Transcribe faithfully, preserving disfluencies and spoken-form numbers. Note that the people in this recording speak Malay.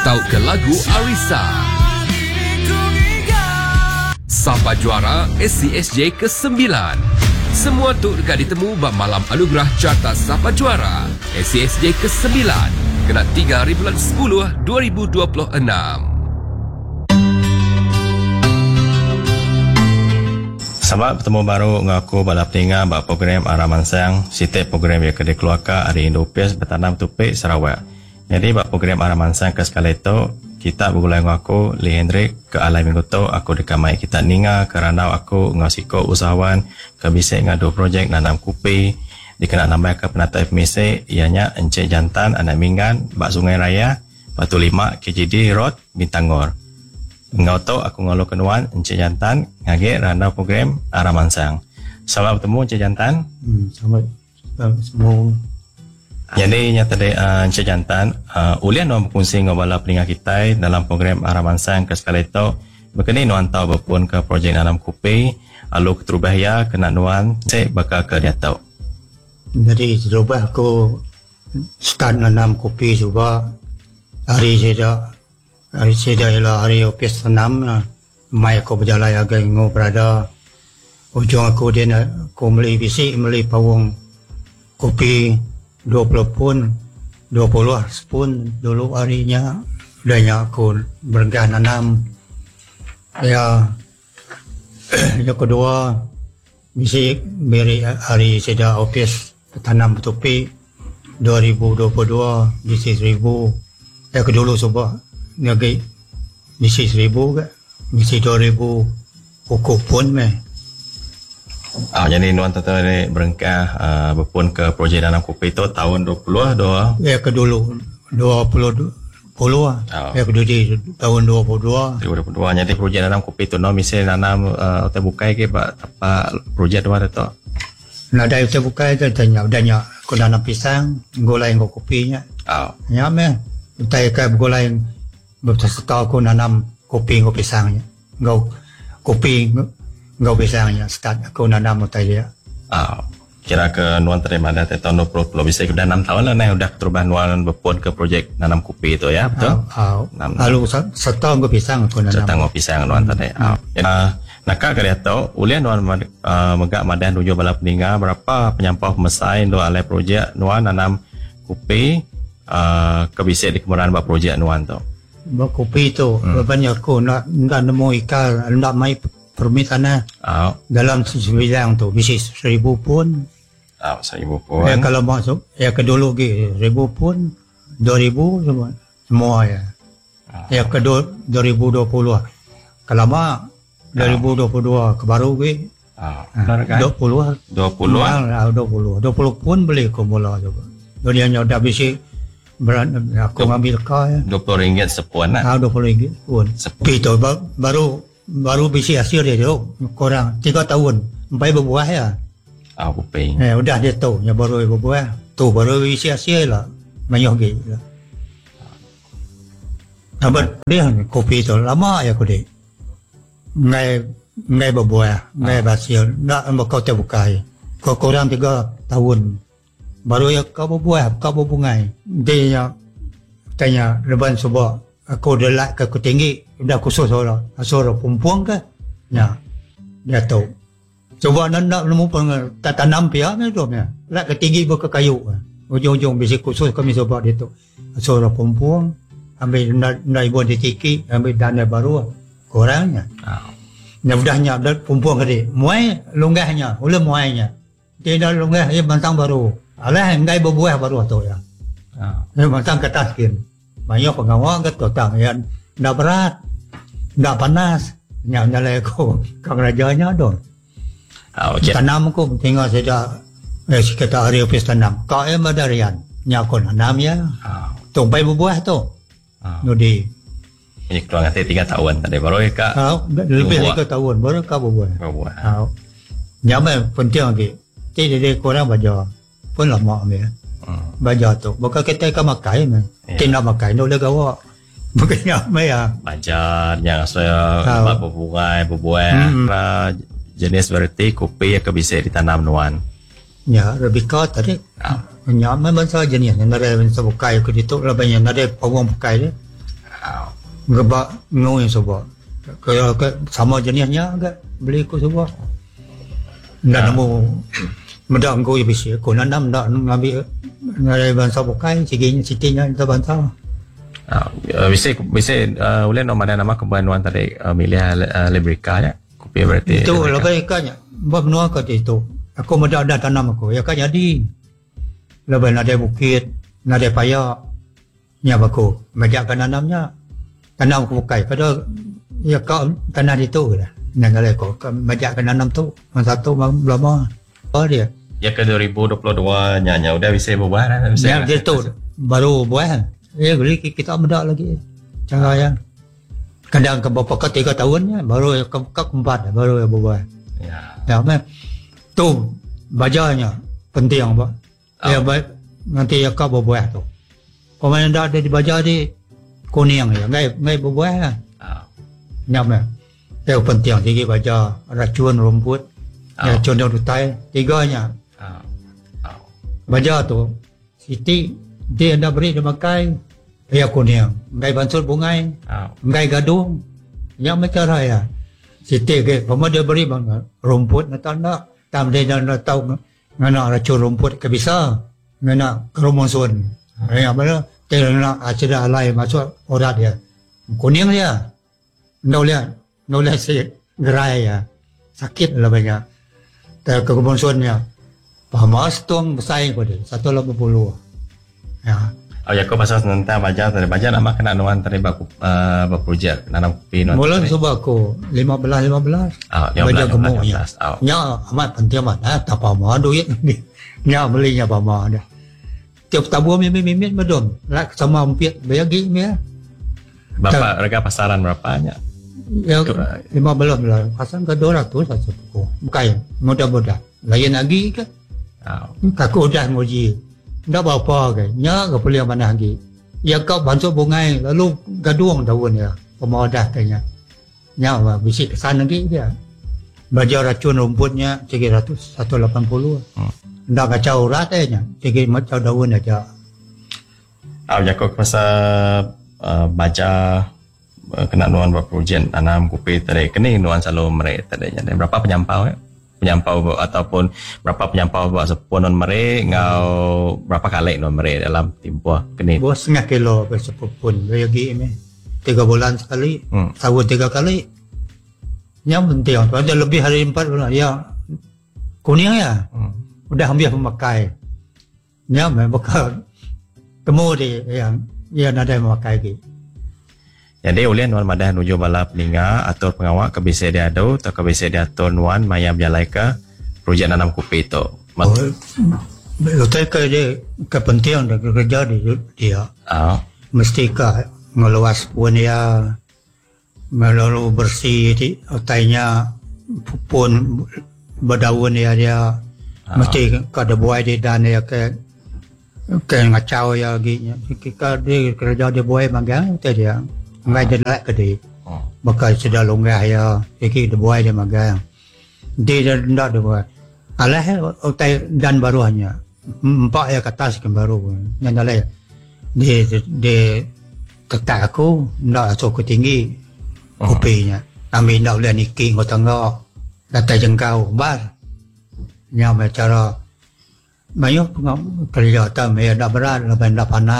atau ke lagu Arisa. Sapa Juara S C S J kesembilan. Semua tu dekat ditemu bab malam anugerah carta Sapa Juara S C S J kesembilan. Kena tiga hari bulan sepuluh dua ribu dua puluh enam. Selamat bertemu baru dengan aku balap tinggal bab program Araman Sang, setiap program yang kedai keluarga hari Indopias bertanam tupik Sarawak. Jadi bab program Araman Sang ke sekali itu, kita bergulai dengan aku, Lee Hendrik, ke alai minggu tu, aku dekamai kita ninga kerana aku ngasiko usahawan, ke bisik dengan dua projek nanam kupi, dikena nambah ke penata F M C, ianya Encik Jantan, Anak Minggan, Bak Sungai Raya, Batu Lima, K J D Road, Bintangor. Ngau tu aku ngalu kenuan Encik Jantan ngage randa program Araman Sang. Selamat bertemu Encik Jantan. Hmm, selamat semua. Jadi nyata de uh, Encik Jantan, uh, ulian nuan berkongsi ngobala peningat kita dalam program Araman Sang ke sekali itu. Berkini nuan tahu berpun ke projek nanam kupi, alu keterubahaya kena nuan cek bakal ke dia tahu. Jadi terubah aku start nanam kopi juga hari saya hari saya ialah hari opis tanam mai aku berjalan agak ngo berada ujung aku dia nak aku beli bisi beli pawang kopi dua puluh pun dua puluh spun dulu harinya udahnya aku bergah nanam ya. Yang kedua bisi beri hari saya opis tanam topi dua ribu dua puluh dua bisi seribu ya kedulu coba ngagi misi seribu ke misi dua ribu ukur pun meh. Ah, jadi nuan tata ni berengkah uh, berpun ke projek nanam kopi tu tahun dua puluh dua. Ya kedulu dua puluh puluh ah. Ya kedulu di tahun dua puluh dua. dua puluh dua. Jadi projek nanam kopi tu no misi nanam uh, hotel bukai ke pak apa projek tu ada tu. Nada hotel bukai tu tanya udahnya aku nanam pisang, golai ngau kopinya. Ah. Ya meh. Utai ke golai betul aku nanam kopi ngau pisangnya. Ngau kopi ngau pisangnya start aku nanam utai dia. Ah. Kira ke nuan terima dah tahun dua puluh bisa sudah enam tahun lah nih udah terubah nuan berpun ke projek nanam kopi itu ya betul? Ah. Lalu setahun ngau pisang aku nanam. Setahun ngau pisang nuan tadi. Ah. Nak kak dia tahu, ulian nuan uh, megak madan tujuh balap peninggal berapa penyampau pemesai do alai projek nuan nanam kopi uh, kebisik di kemudian bab projek nuan tu. Bab kopi tu hmm. banyak aku nak nak nemu ikan nak mai permintaan oh. dalam sebilang tu bisi seribu pun. Oh, seribu pun. Ya kalau masuk ya kedulu lagi seribu pun dua ribu semua semua ya. Oh. Ya kedua dua ribu dua puluh. Kalau mak dua ribu dua puluh dua ke baru ke oh. dua puluh dua puluh dua puluh dua puluh pun beli aku mula juga dia dah bisi berat aku ngambil kau ya dua puluh ringgit sepuan lah ah, dua puluh ringgit pun sepi tu baru baru bisi hasil dia tu kurang tiga tahun sampai berbuah ya ah kuping eh udah dia tahu yang baru berbuah tu baru bisi hasil lah banyak gitu lah abad dia kopi tu lama ya aku dek ngai ngai berbuah, ngai hasil, nak kau terbukai. Kau kurang tiga tahun, baru ya kau berbuah, kau berbungai. Dia tanya leban sebab aku delak ke aku tinggi, dah khusus orang, asal perempuan ke? Ya, dia tahu. Coba nak nak nemu pun tak tanam pia ni tu ya. Lak ke tinggi buka kayu. Ujung-ujung bisi khusus kami sebab dia tu. Asal perempuan, ambil nak nak ibu ditiki, ambil dana baru. Kurangnya. Oh. Yang mudahnya perempuan kadi. Muai longgahnya, ula muainya. Tidak longgah ia bantang baru. Alah ngai berbuah baru tu ya. Ah. Oh. Bantang ke taskin. Banyak pengawal ke totang yang dah berat. Dah panas. Nya nyalai ko kang rajanya don. Oh, okay. Tanam ko tinggal saya eh kita hari opis tanam. Kau em badarian. Nya ko nanam ya. Ah. Oh. Tumpai berbuah tu. Ah. Oh. Nudi. Ini keluar nanti tiga tahun tadi baru ya kak. Oh, lebih tiga tahun baru kak berbuah. Berbuah. Oh. Yang penting lagi. Tidak ada korang baca pun lama ni. Hmm. Baca tu. Bukan kita kan makai ni. Yeah. Tidak makai ni boleh gawa. Bukan yang apa ya. Baca yang saya buat berbuah berbuah. Hmm. Jenis berarti kopi yang bisa ditanam nuan. Ya, Arabica tadi. Oh. Yang memang sahaja jenis. Yang ada yang bukai ke situ. Lebih yang ada pawang bukai ni. Ngebak ngoi sebab. Kalau ke sama jenisnya agak beli ko sebab. Ndak nemu mendak ngoi bisi. Ko nanam ndak ngambil ngai bangsa bukai siginya sitinya itu bangsa. Ah, bisa bisa uh, ulen nama nama kebanuan tadi uh, milih uh, Librica ya. Kopi berarti. Itu lebih kanya. Bab nuah kat itu. Aku mendak ada tanam aku. Ya kan jadi. Lebih ada bukit, ada paya. Nya baku. Mendak kan nanamnya. Tanam aku bukai. Pada ya kau tanah itu dah. Yang kali kau mendak kan nanam tu. Satu lama. Oh dia. Ya ke dua ribu dua puluh dua nyanya udah bisa berbuah dah. Ya dia tu baru buah. Ya beli kita mendak lagi. Cara yang kadang ke beberapa ke tiga tahunnya baru ke, ke keempat baru ya berbuah. Ya. Ya meh. Tu bajarnya penting apa? Oh. Ya baik nanti ya kau berbuah tu. Pemain dah ada di bajar di kuning ya, ngai ngai berbuah. Oh. Ya meh. Yang penting tinggi bajar racun rumput. Oh. Racun daun utai tiganya. Oh. Oh. Bajar tu siti dia dah beri dia makai. Ya kuning, ngai bansut bungai, Oh. ngai gadung, yang macam raya. Siti ke, pama dia beri bang rumput nak tanda, tam dia nak tahu ngana racun rumput ke bisa, ngana kromosom. Ya mana, dia nak acida alai masuk orat dia. Kuning dia, nol dia, nol dia si gerai ya, sakit lah banyak. Tapi kromosomnya, pama stong besar pada satu lapan puluh. Ya. Oh ya, kau pasal tentang bajar tadi bajar nama kena nuan tadi bak uh, bak projek nanam kopi nuan. Mula cuba aku lima belas lima belas. Ah, lima belas gemuk lima belas. ya. Nya amat penting amat. Ah, tak apa mah duit. Nya belinya apa mah dah. Tiap tabur mimit-mimit medom. Lak sama empiat bayar gi me. Berapa harga pasaran berapanya? Ya lima belas lah. Pasang ke dua ratus saja aku. Bukan mudah-mudah. Lain lagi ke? Ah. Aku dah ngoji. Ndak apa ke, nya ke boleh mana lagi. Ya kau bantu bungai lalu gaduang daun ya, pemadah kayaknya. Nya apa bisik kesan lagi dia. Bajar racun rumputnya tiga ratus satu lapan puluh. Hmm. Ndak kacau ratanya, tiga macam daun aja. Ah, ya kau pasal uh, bajar uh, kena nuan buat projek nanam kopi tadi. Kini nuan selalu mereka tadi. Berapa penyampau ya? Penyampau ataupun berapa penyampau buat sepuan non mere ngau berapa kali non mere dalam tempoh kini bos setengah kilo ke sepupun lagi ini tiga bulan sekali hmm. Tahun tiga kali yang penting ada lebih hari empat bulan ya kuning ya hmm. Udah ambil memakai ya memang temu di yang yang ada memakai lagi. Jadi ulian nuan madah nuju bala peninga atau pengawak ke bisa dia ado atau ke bisa dia atau nuan maya berjalai ke projek nanam kopi itu. Oh, betul ke dia kepentingan dan kerja dia. Oh. Mesti ke meluas pun dia melalu bersih di otainya pun berdaun dia dia oh. Mesti kada buai di dan dia ke ke ngacau ya ginya. Jika dia kerja dia buai magang dia. Ngai dia nak ke dia. Bakal sudah longgah ya. Iki dia buai dia magang. Dia dah ndak dia buai. Alah otai dan baru hanya. Empat ya ke atas kan baru. Yang lain. Dia dia ketak aku ndak cukup tinggi kopinya. Kami ndak boleh niki ngau tengah. Data jengkau bar. Nya cara Mayo kerja tak, mayo dah berat, lepas dah panas.